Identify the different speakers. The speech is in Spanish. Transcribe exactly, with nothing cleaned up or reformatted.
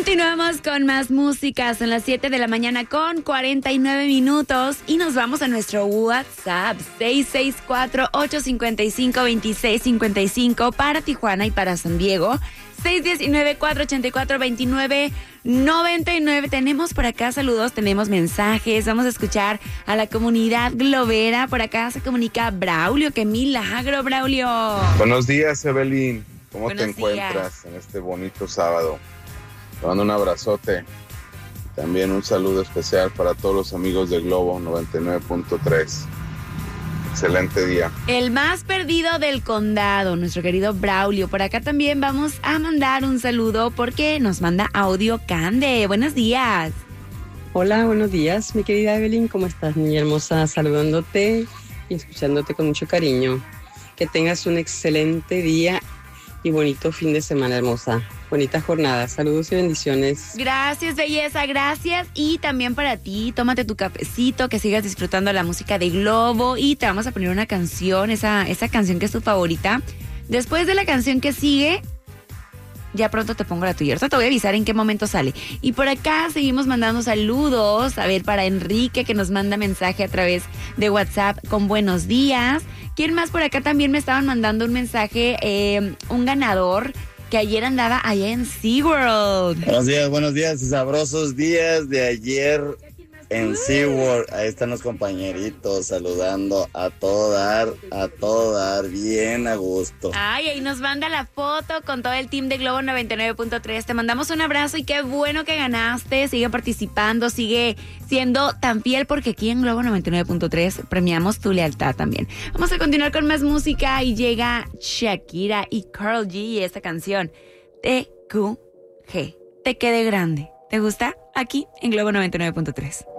Speaker 1: Continuamos con más música. Son las siete de la mañana con cuarenta y nueve minutos y nos vamos a nuestro WhatsApp seis seis cuatro, ocho cinco cinco, dos seis cinco cinco para Tijuana y para San Diego. seis uno nueve, cuatro ocho cuatro, dos nueve nueve nueve. Tenemos por acá saludos, tenemos mensajes. Vamos a escuchar a la comunidad globera. Por acá se comunica Braulio. ¡Qué milagro, Braulio!
Speaker 2: Buenos días, Evelyn. ¿Cómo
Speaker 1: Buenos
Speaker 2: te encuentras días. En este bonito sábado? Te mando un abrazote. También un saludo especial para todos los amigos de Globo noventa y nueve punto tres. Excelente día.
Speaker 1: El más perdido del condado, nuestro querido Braulio. Por acá también vamos a mandar un saludo porque nos manda audio Cande. Buenos días.
Speaker 3: Hola, buenos días, mi querida Evelyn. ¿Cómo estás, niña hermosa? Saludándote y escuchándote con mucho cariño. Que tengas un excelente día y bonito fin de semana, hermosa. Bonita jornada. Saludos y bendiciones.
Speaker 1: Gracias, belleza, gracias. Y también para ti, tómate tu cafecito, que sigas disfrutando la música de Globo y te vamos a poner una canción, esa, esa canción que es tu favorita. Después de la canción que sigue, ya pronto te pongo la tuya. Ahorita te voy a avisar en qué momento sale. Y por acá seguimos mandando saludos. A ver, para Enrique, que nos manda mensaje a través de WhatsApp con buenos días. ¿Quién más por acá? También me estaban mandando un mensaje, eh, un ganador que ayer andaba allá en SeaWorld.
Speaker 4: Buenos días, buenos días y sabrosos días de ayer en SeaWorld. Ahí están los compañeritos saludando a todo dar, a todo dar, bien a gusto.
Speaker 1: Ay, ahí nos manda la foto con todo el team de Globo noventa y nueve punto tres. Te mandamos un abrazo y qué bueno que ganaste. Sigue participando, sigue siendo tan fiel porque aquí en Globo noventa y nueve punto tres premiamos tu lealtad también. Vamos a continuar con más música y llega Shakira y Karol G y esta canción T Q G. Te quede grande. ¿Te gusta? Aquí en Globo noventa y nueve punto tres.